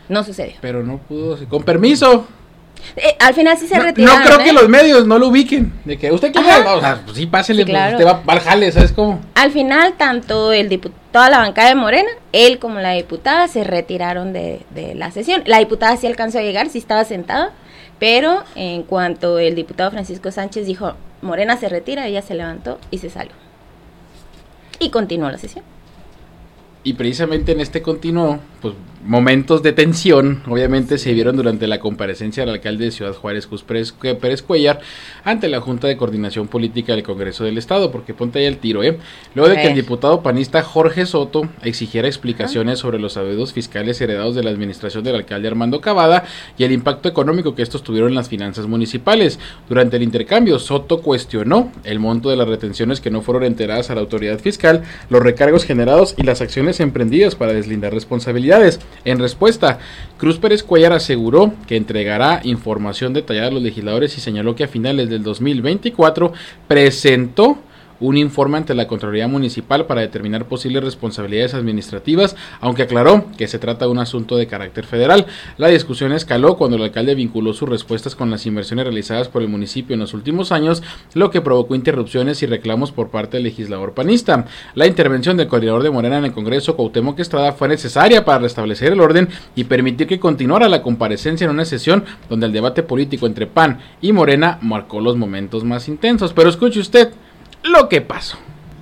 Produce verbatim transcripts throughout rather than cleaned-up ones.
No sucedió. Pero no pudo, con permiso. Eh, al final sí se no, retiraron. No creo ¿eh? que los medios no lo ubiquen. De que usted quiere, o sea, pues sí, pásele, Sí, claro. pues, usted va al jale, ¿sabes cómo? Al final, tanto el diputado, toda la bancada de Morena, él como la diputada, se retiraron de, de la sesión. La diputada sí alcanzó a llegar, sí estaba sentada, pero en cuanto el diputado Francisco Sánchez dijo, Morena se retira, ella se levantó y se salió. Y continuó la sesión. Y precisamente en este continuo, pues momentos de tensión, obviamente se vieron durante la comparecencia del alcalde de Ciudad Juárez, Jesús Pérez, Pérez Cuellar, ante la Junta de Coordinación Política del Congreso del Estado, porque ponte ahí el tiro, ¿eh? Luego de que el diputado panista Jorge Soto exigiera explicaciones sobre los adeudos fiscales heredados de la administración del alcalde Armando Cavada y el impacto económico que estos tuvieron en las finanzas municipales. Durante el intercambio, Soto cuestionó el monto de las retenciones que no fueron enteradas a la autoridad fiscal, los recargos generados y las acciones emprendidas para deslindar responsabilidades. En respuesta, Cruz Pérez Cuellar aseguró que entregará información detallada a los legisladores y señaló que a finales del dos mil veinticuatro presentó un informe ante la Contraloría Municipal para determinar posibles responsabilidades administrativas, aunque aclaró que se trata de un asunto de carácter federal. La discusión escaló cuando el alcalde vinculó sus respuestas con las inversiones realizadas por el municipio en los últimos años, lo que provocó interrupciones y reclamos por parte del legislador panista. La intervención del coordinador de Morena en el Congreso, Cuauhtémoc Estrada, fue necesaria para restablecer el orden y permitir que continuara la comparecencia en una sesión donde el debate político entre P A N y Morena marcó los momentos más intensos. Pero escuche usted lo que pasó.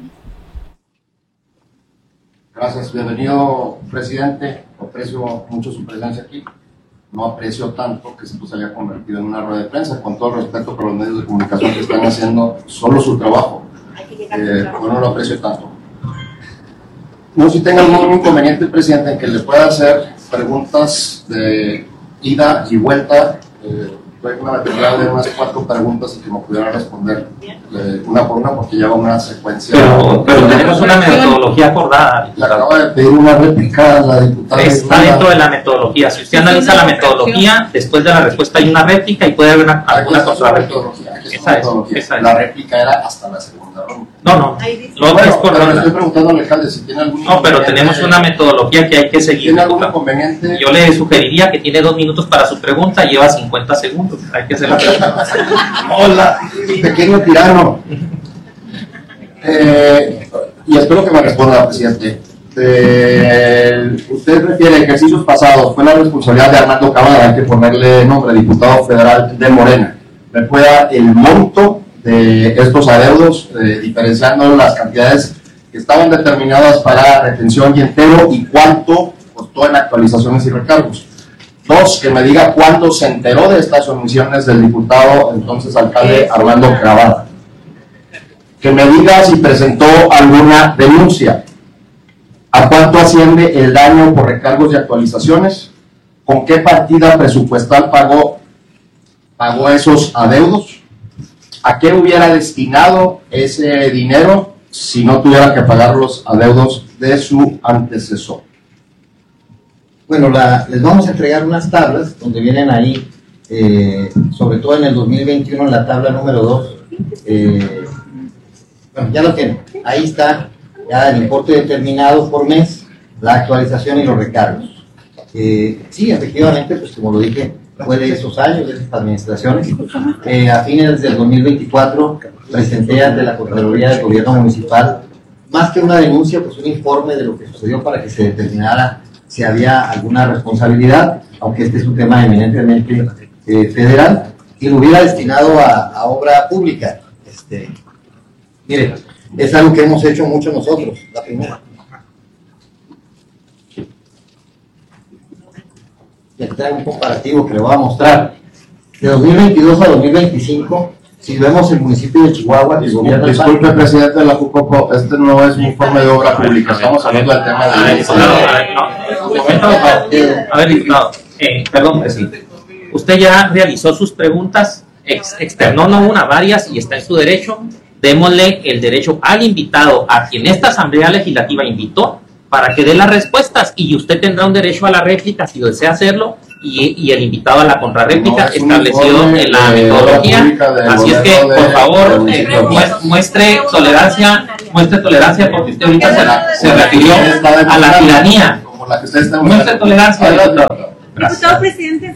Gracias, bienvenido, presidente. Aprecio mucho su presencia aquí. No aprecio tanto que esto se haya convertido en una rueda de prensa, con todo el respeto por los medios de comunicación que están haciendo solo su trabajo. Eh, yo no lo aprecio tanto. No sé si tenga algún inconveniente, presidente, en que le pueda hacer preguntas de ida y vuelta. Eh, Tuve una batería de unas cuatro preguntas y que me pudiera responder eh, una por una, porque lleva una secuencia. Pero, pero tenemos una metodología acordada. Le acaba de pedir una réplica a la diputada. Está dentro de la metodología. Si usted analiza la metodología, después de la respuesta hay una réplica y puede haber una, alguna contrarréplica. Esa es, esa es. La réplica era hasta la segunda ronda. No, no. Lo bueno, es por pero le estoy preguntando al alcalde si tiene algún. No, pero tenemos una metodología que hay que seguir. ¿Tiene algún inconveniente? Yo le sugeriría que tiene dos minutos para su pregunta, lleva cincuenta segundos. Hay que hacer la pregunta. Hola, pequeño tirano. Eh, y espero que me responda, presidente. Eh, usted refiere a ejercicios pasados, fue la responsabilidad de Armando Cavada, hay que ponerle nombre, diputado federal de Morena. ¿Me puede dar el monto de estos adeudos, eh, diferenciando las cantidades que estaban determinadas para retención y entero y cuánto costó en actualizaciones y recargos? Dos, que me diga cuándo se enteró de estas omisiones del diputado, entonces alcalde Armando Cavada. Que me diga si presentó alguna denuncia. ¿A cuánto asciende el daño por recargos y actualizaciones? ¿Con qué partida presupuestal pagó, pagó esos adeudos? ¿A qué hubiera destinado ese dinero si no tuviera que pagar los adeudos de su antecesor? Bueno, la, les vamos a entregar unas tablas donde vienen ahí, eh, sobre todo en el dos mil veintiuno, en la tabla número dos. Eh, bueno, ya lo tienen. Ahí está ya el importe determinado por mes, la actualización y los recargos. Eh, sí, efectivamente, pues como lo dije, fue de esos años, de esas administraciones. Eh, a fines del dos mil veinticuatro presenté ante la Contraloría del Gobierno Municipal, más que una denuncia, pues un informe de lo que sucedió para que se determinara si había alguna responsabilidad, aunque este es un tema eminentemente eh, federal, y lo hubiera destinado a, a obra pública. Este, mire, es algo que hemos hecho mucho nosotros, la primera. Le traigo un comparativo que le voy a mostrar. De dos mil veintidós a dos mil veinticinco, si vemos el municipio de Chihuahua, el gobierno... Disculpe, del presidente de la Jucopo, este no es un informe de obra pública, estamos hablando del tema de... A ver, diputado, a ver, no. Un momento, a ver, diputado, eh, perdón, presidente. Usted ya realizó sus preguntas, ex, externó no una, varias, y está en su derecho. Démosle el derecho al invitado, a quien esta Asamblea Legislativa invitó, para que dé las respuestas, y usted tendrá un derecho a la réplica si desea hacerlo, y, y el invitado a la contrarréplica no, establecido en la metodología. Así es que, por favor, eh, muestre tolerancia, muestre tolerancia, porque usted ahorita se, se refirió a la tiranía. Muestre tolerancia, Gracias. Diputado presidente.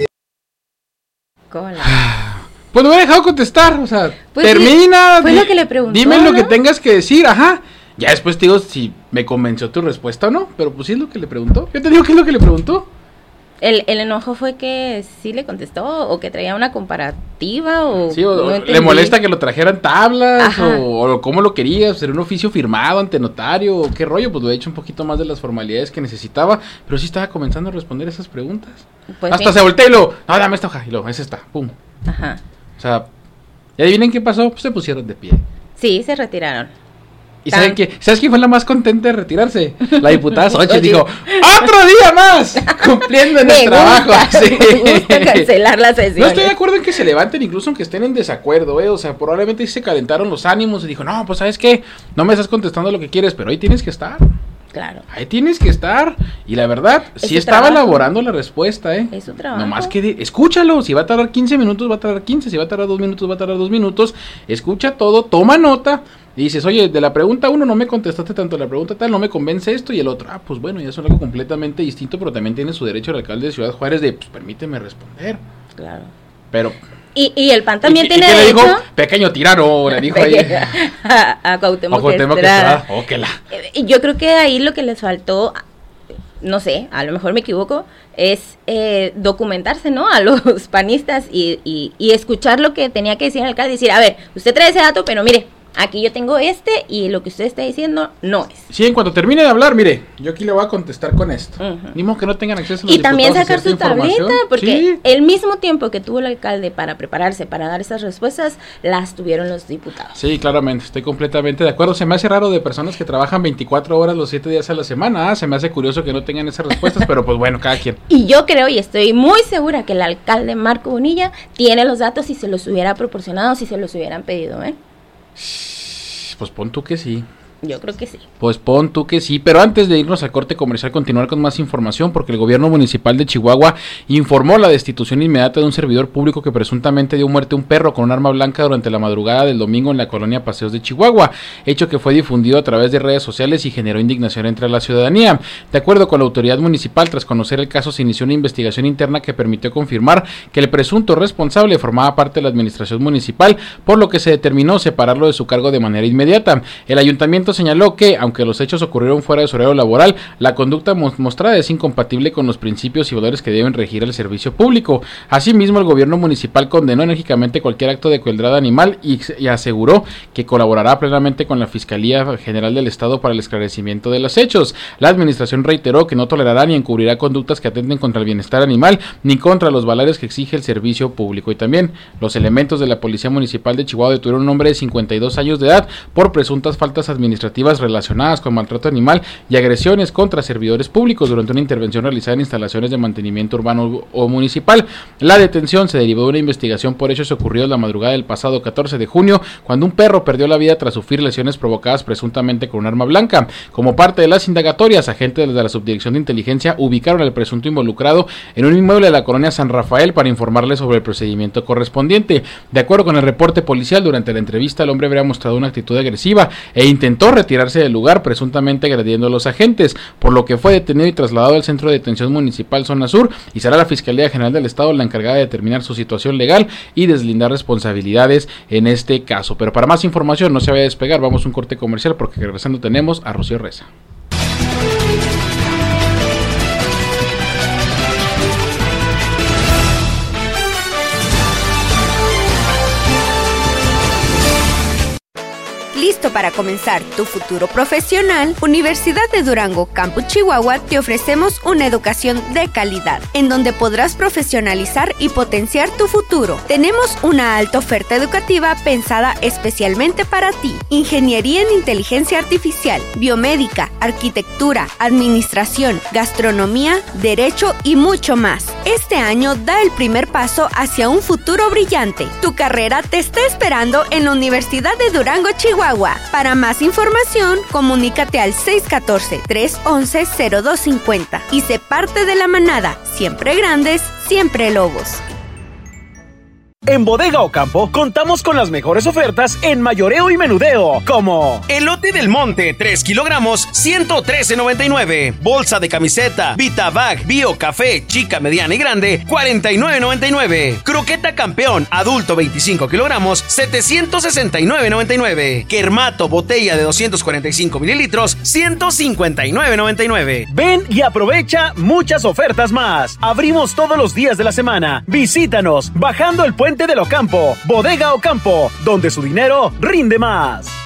Cola. Pues no me he dejado contestar, o sea, Pues termina. sí, fue di- lo que le preguntó, Dime lo ¿no? que tengas que decir, ajá. Ya después te digo si me convenció tu respuesta o no, pero pues sí es lo que le preguntó. Yo te digo qué es lo que le preguntó. El, el enojo fue que sí le contestó o que traía una comparativa o... Sí, o, no o le entendí. molesta que lo trajeran tablas Ajá. o, o cómo lo quería, ser un oficio firmado ante notario o qué rollo, pues lo he hecho un poquito más de las formalidades que necesitaba, pero sí estaba comenzando a responder esas preguntas. Pues Hasta sí. se voltea y lo, no, dame esta hoja, y lo, esa está, pum. Ajá. O sea, ¿y adivinen qué pasó? Pues se pusieron de pie. Sí, se retiraron. ¿Y Tan- saben qué? ¿Sabes quién fue la más contenta de retirarse? La diputada Xochitl Oye. dijo, ¡otro día más! Cumpliendo en el Me trabajo. gusta, Sí. me gusta cancelar la sesión. No estoy de acuerdo en que se levanten, incluso aunque estén en desacuerdo, ¿eh? O sea, probablemente sí se calentaron los ánimos y dijo, no, pues ¿sabes qué? No me estás contestando lo que quieres, pero ahí tienes que estar. Claro. Ahí tienes que estar. Y la verdad, Es sí su estaba trabajo. elaborando la respuesta, ¿eh? Es su trabajo. Nomás que, de- escúchalo. Si va a tardar quince minutos, va a tardar quince. Si va a tardar dos minutos, va a tardar dos minutos. Escucha todo, toma nota. Y dices, oye, de la pregunta uno no me contestaste tanto, la pregunta tal no me convence esto. Y el otro, ah, pues bueno, ya es algo completamente distinto, pero también tiene su derecho el alcalde de Ciudad Juárez de, pues permíteme responder. Claro. Pero... Y, y el P A N también ¿y, tiene y qué le derecho... dijo? Pequeño tirano, le dijo ahí. a, a Cuauhtémoc A Cuauhtémoc Estrada. Estrada. Oh, que la... Eh, y yo creo que ahí lo que les faltó, no sé, a lo mejor me equivoco, es eh, documentarse, ¿no? A los panistas y, y, y escuchar lo que tenía que decir el alcalde. Decir, a ver, usted trae ese dato, pero mire, aquí yo tengo este y lo que usted está diciendo no es. Sí, en cuanto termine de hablar, mire, yo aquí le voy a contestar con esto. Ujú. Ni modo que no tengan acceso a los Y también diputados a sacar su cierta tableta, información. porque Sí. el mismo tiempo que tuvo el alcalde para prepararse, para dar esas respuestas, las tuvieron los diputados. Sí, claramente, estoy completamente de acuerdo. Se me hace raro de personas que trabajan veinticuatro horas los siete días a la semana. Ah, se me hace curioso que no tengan esas respuestas, pero pues bueno, cada quien. Y yo creo y estoy muy segura que el alcalde Marco Bonilla tiene los datos si se los hubiera proporcionado, si se los hubieran pedido, ¿eh? Pues pon tú que sí. Yo creo que sí. Pues pon tú que sí, pero antes de irnos al corte comercial, continuar con más información, porque el gobierno municipal de Chihuahua informó la destitución inmediata de un servidor público que presuntamente dio muerte a un perro con un arma blanca durante la madrugada del domingo en la colonia Paseos de Chihuahua, hecho que fue difundido a través de redes sociales y generó indignación entre la ciudadanía. De acuerdo con la autoridad municipal, tras conocer el caso, se inició una investigación interna que permitió confirmar que el presunto responsable formaba parte de la administración municipal, por lo que se determinó separarlo de su cargo de manera inmediata. El ayuntamiento señaló que, aunque los hechos ocurrieron fuera de su horario laboral, la conducta mo- mostrada es incompatible con los principios y valores que deben regir el servicio público. Asimismo, el gobierno municipal condenó enérgicamente cualquier acto de crueldad animal y, y aseguró que colaborará plenamente con la Fiscalía General del Estado para el esclarecimiento de los hechos. La administración reiteró que no tolerará ni encubrirá conductas que atenten contra el bienestar animal ni contra los valores que exige el servicio público. Y también los elementos de la Policía Municipal de Chihuahua detuvieron a un hombre de cincuenta y dos años de edad por presuntas faltas administrativas relacionadas con maltrato animal y agresiones contra servidores públicos durante una intervención realizada en instalaciones de mantenimiento urbano o municipal. La detención se derivó de una investigación por hechos ocurridos la madrugada del pasado catorce de junio, cuando un perro perdió la vida tras sufrir lesiones provocadas presuntamente con un arma blanca. Como parte de las indagatorias, agentes de la Subdirección de Inteligencia ubicaron al presunto involucrado en un inmueble de la colonia San Rafael para informarle sobre el procedimiento correspondiente. De acuerdo con el reporte policial, durante la entrevista el hombre habría mostrado una actitud agresiva e intentó retirarse del lugar, presuntamente agrediendo a los agentes, por lo que fue detenido y trasladado al Centro de Detención Municipal Zona Sur, y será la Fiscalía General del Estado la encargada de determinar su situación legal y deslindar responsabilidades en este caso. Pero para más información, no se vaya a despegar, vamos a un corte comercial porque regresando tenemos a Rocío Reza. ¿Listo para comenzar tu futuro profesional? Universidad de Durango, Campus Chihuahua, te ofrecemos una educación de calidad, en donde podrás profesionalizar y potenciar tu futuro. Tenemos una alta oferta educativa pensada especialmente para ti. Ingeniería en Inteligencia Artificial, Biomédica, Arquitectura, Administración, Gastronomía, Derecho y mucho más. Este año da el primer paso hacia un futuro brillante. Tu carrera te está esperando en la Universidad de Durango, Chihuahua. Para más información, comunícate al seis uno cuatro, tres uno uno, cero dos cinco cero y sé parte de la manada. Siempre grandes, siempre lobos. En Bodega Ocampo contamos con las mejores ofertas en mayoreo y menudeo, como elote del monte, tres kilogramos, ciento trece noventa y nueve. Bolsa de camiseta, Vitabag, Bio Café, chica, mediana y grande, cuarenta y nueve noventa y nueve. Croqueta Campeón, adulto, veinticinco kilogramos, setecientos sesenta y nueve noventa y nueve. Kermato, botella de doscientos cuarenta y cinco mililitros, ciento cincuenta y nueve noventa y nueve. Ven y aprovecha muchas ofertas más. Abrimos todos los días de la semana. Visítanos bajando el puente del Ocampo. Bodega Ocampo, donde su dinero rinde más.